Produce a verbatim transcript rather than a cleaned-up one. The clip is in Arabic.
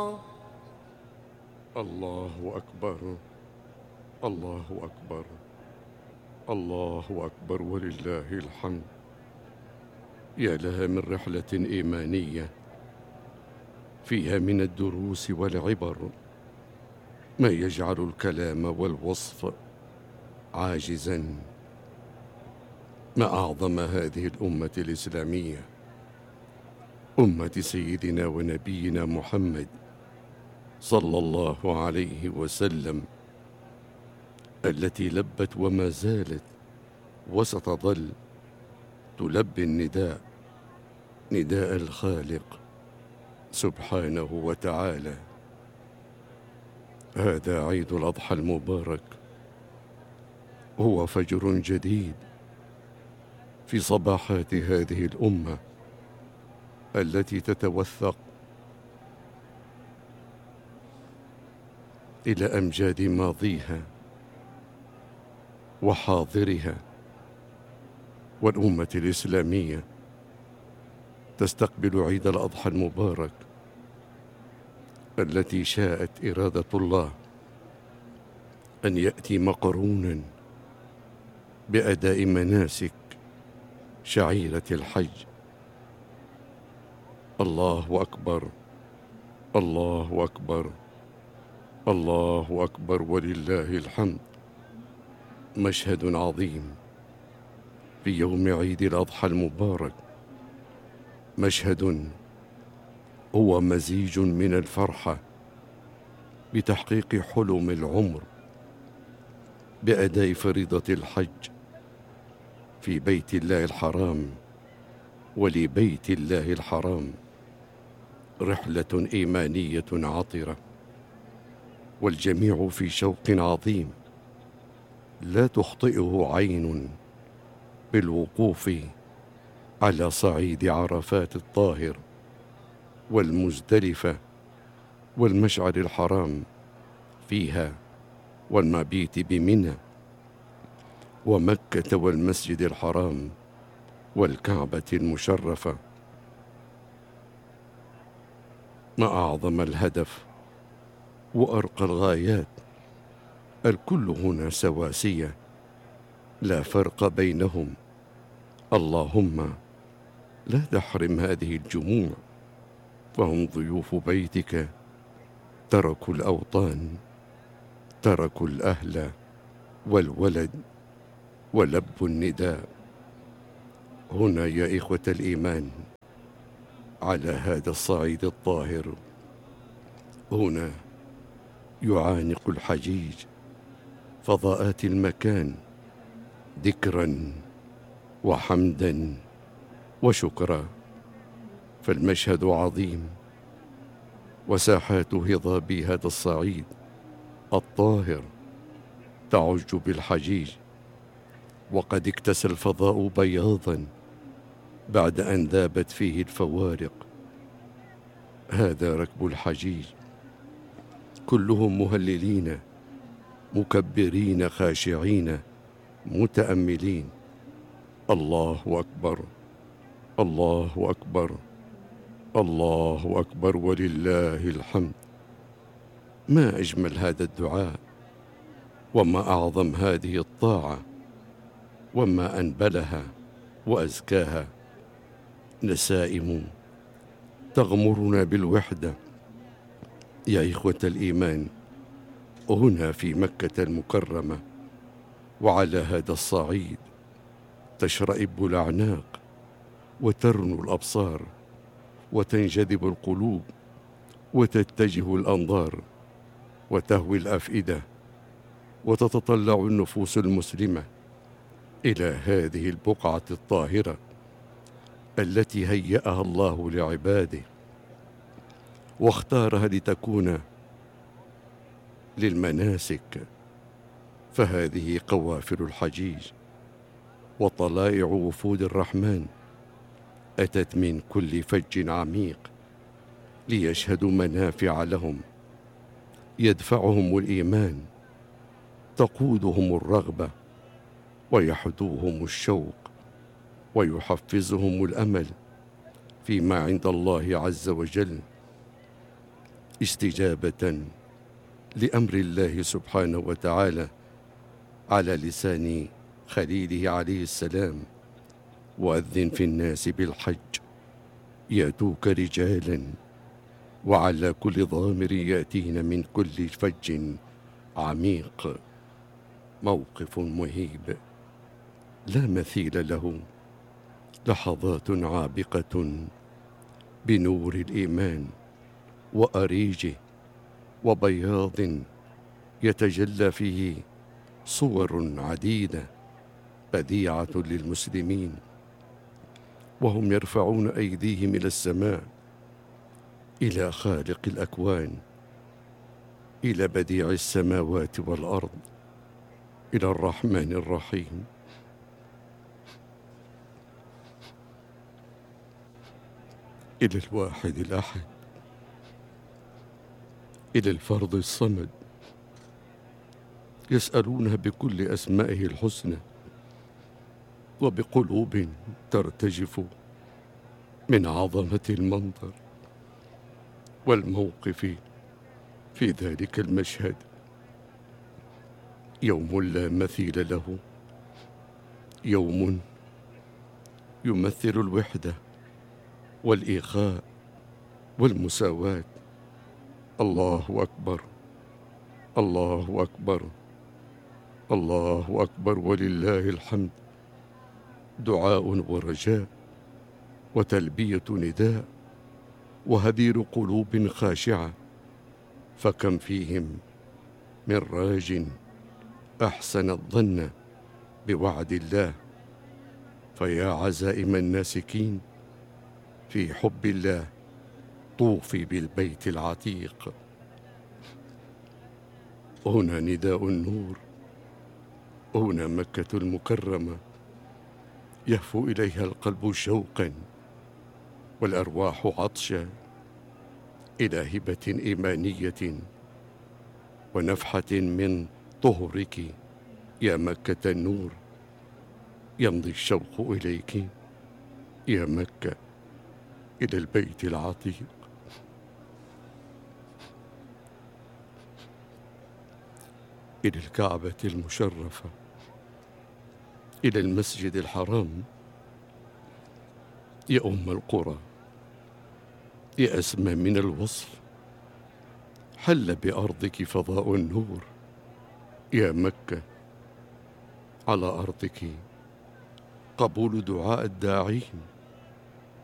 الله أكبر، الله أكبر، الله أكبر ولله الحمد. يا لها من رحلة إيمانية فيها من الدروس والعبر ما يجعل الكلام والوصف عاجزا. ما أعظم هذه الأمة الإسلامية، أمة سيدنا ونبينا محمد صلى الله عليه وسلم، التي لبت وما زالت وستظل تلبي النداء، نداء الخالق سبحانه وتعالى. هذا عيد الأضحى المبارك، هو فجر جديد في صباحات هذه الأمة التي تتوثق إلى أمجاد ماضيها وحاضرها. والأمة الإسلامية تستقبل عيد الأضحى المبارك التي شاءت إرادة الله أن يأتي مقرونا بأداء مناسك شعيرة الحج. الله أكبر، الله أكبر، الله أكبر ولله الحمد. مشهد عظيم في يوم عيد الأضحى المبارك، مشهد هو مزيج من الفرحة بتحقيق حلم العمر، بأداء فريضة الحج في بيت الله الحرام ولبيت الله الحرام، رحلة إيمانية عطرة، والجميع في شوق عظيم لا تخطئه عين بالوقوف على صعيد عرفات الطاهر والمزدلفة والمشعر الحرام فيها، والمبيت بمنى ومكة والمسجد الحرام والكعبة المشرفة. ما أعظم الهدف وأرقى الغايات، الكل هنا سواسية لا فرق بينهم. اللهم لا تحرم هذه الجموع، فهم ضيوف بيتك، تركوا الأوطان، تركوا الأهل والولد ولبوا النداء. هنا يا إخوة الإيمان على هذا الصعيد الطاهر، هنا يعانق الحجيج فضاءات المكان ذكرا وحمدا وشكرا. فالمشهد عظيم، وساحات هضاب هذا الصعيد الطاهر تعج بالحجيج، وقد اكتسى الفضاء بياضا بعد أن ذابت فيه الفوارق. هذا ركب الحجيج، كلهم مهللين مكبرين خاشعين متأملين. الله أكبر، الله أكبر، الله أكبر ولله الحمد. ما أجمل هذا الدعاء، وما أعظم هذه الطاعة، وما أنبلها وأزكاها. نسائم تغمرنا بالوحدة يا إخوة الإيمان، هنا في مكة المكرمة وعلى هذا الصعيد تشرئب الأعناق وترنو الأبصار وتنجذب القلوب وتتجه الأنظار وتهوي الأفئدة، وتتطلع النفوس المسلمة إلى هذه البقعة الطاهرة التي هيأها الله لعباده واختارها لتكون للمناسك. فهذه قوافل الحجيج وطلائع وفود الرحمن أتت من كل فج عميق ليشهدوا منافع لهم، يدفعهم الإيمان، تقودهم الرغبة، ويحدوهم الشوق، ويحفزهم الأمل فيما عند الله عز وجل. استجابة لأمر الله سبحانه وتعالى على لسان خليله عليه السلام: وأذن في الناس بالحج يأتوك رجالا وعلى كل ضامر يأتين من كل فج عميق. موقف مهيب لا مثيل له، لحظات عابقة بنور الإيمان وأريجه وبياض يتجلى فيه صور عديدة بديعة للمسلمين، وهم يرفعون أيديهم إلى السماء، إلى خالق الأكوان، إلى بديع السماوات والأرض، إلى الرحمن الرحيم، إلى الواحد الأحد، إلى الفرد الصمد، يسألونه بكل أسمائه الحسنى وبقلوب ترتجف من عظمة المنظر والموقف في ذلك المشهد. يوم لا مثيل له، يوم يمثل الوحدة والإخاء والمساواة. الله أكبر، الله أكبر، الله أكبر ولله الحمد. دعاء ورجاء وتلبية نداء وهدير قلوب خاشعة، فكم فيهم من راج أحسن الظن بوعد الله. فيا عزائم الناسكين في حب الله، طوفي بالبيت العتيق. هنا نداء النور، هنا مكة المكرمة، يهفو إليها القلب شوقا والأرواح عطشا إلى هبة إيمانية ونفحة من طهرك يا مكة النور. يمضي الشوق إليك يا مكة، إلى البيت العتيق. إلى الكعبة المشرفة، إلى المسجد الحرام. يا أم القرى، يا أسمى من الوصف، حل بأرضك فضاء النور. يا مكة، على أرضك قبول دعاء الداعين،